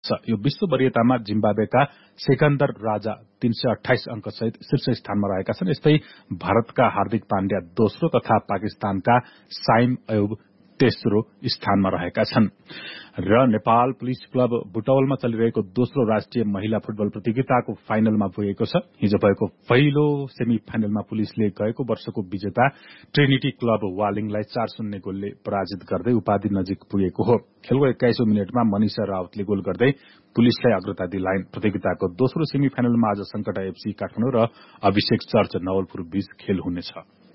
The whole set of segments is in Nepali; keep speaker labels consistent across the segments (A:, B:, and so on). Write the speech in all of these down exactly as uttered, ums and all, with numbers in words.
A: यो विश्व वरीयतामा जिम्बाब्वेका सेकन्दर राजा तीन सय अठाइस अंक सहित शीर्ष स्थानमा रहेका छन्। यस्तै भारतका हार्दिक पाण्ड्या दोस्रो तथा पाकिस्तानका साइम अयुब तेस्रो स्थानमा रहेका छन्। र नेपाल पुलिस क्लब बुटवलमा चलिरहेको दोस्रो राष्ट्रिय महिला फुटबल प्रतियोगिताको फाइनलमा पुगेको छ। हिजो भएको पहिलो सेमी फाइनलमा पुलिसले गएको वर्षको विजेता ट्रिनिटी क्लब वालिङलाई चार शून्य गोलले पराजित गर्दै उपाधि नजिक पुगेको हो। खेलको एक्काइसौं मिनटमा मनिषा राउतले गोल गर्दै पुलिसलाई अग्रता दिलाइन्। प्रतियोगिताको दोस्रो सेमी फाइनलमा आज संकटा एफसी काठमाडौँ र अभिषेक चर्च नवलपुर बीच खेल हुनेछ।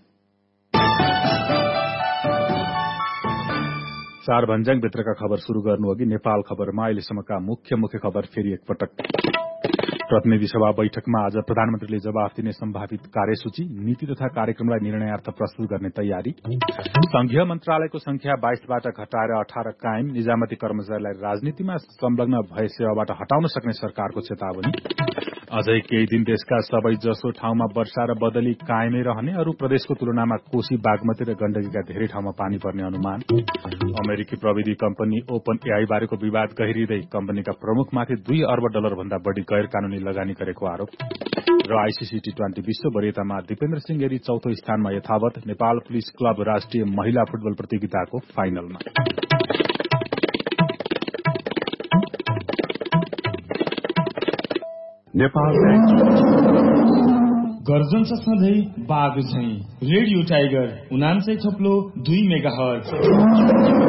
A: चार भन्ज्याङ भित्रका खबर शुरू गर्नु अघि नेपाल खबरमा अहिलेसम्मका मुख्य मुख्य खबर फेरि एकपटक। प्रतिनिधि सभा बैठकमा आज प्रधानमन्त्रीले जवाफ दिने सम्भावित कार्यसूची, नीति तथा कार्यक्रमलाई निर्णयार्थ प्रस्तुत गर्ने तयारी। संघीय मन्त्रालयको संख्या बाइसबाट घटाएर अठार कायम, निजामती कर्मचारीलाई राजनीतिमा संलग्न भए सेवाबाट हटाउन सक्ने सरकारको चेतावनी। अझै केही दिन देशका सबै जसो ठाउँमा वर्षा र बदली कायमै रहने, अरू प्रदेशको तुलनामा कोशी, बागमती र गण्डकीका धेरै ठाउँमा पानी पर्ने अनुमान। अमेरिकी प्रविधि कम्पनी ओपन एआई बारेको विवाद गहिरिँदै कम्पनीका प्रमुखमाथि दुई अर्ब डलर भन्दा बढ़ी गैर कानूनी लगानी गरेको आरोप। र आईसीसी टी ट्वेन्टी विश्व वरीयतामा दिपेन्द्र सिंह गिरी चौथो स्थानमा यथावत। नेपाल पुलिस क्लब राष्ट्रिय महिला फुटबल प्रतियोगिताको फाइनलमा।
B: नेपाल गर्जन छ सधैँ बाघ झैं। रेडियो टाइगर उनान्सय थप्लो दुई मेगा हर्ज।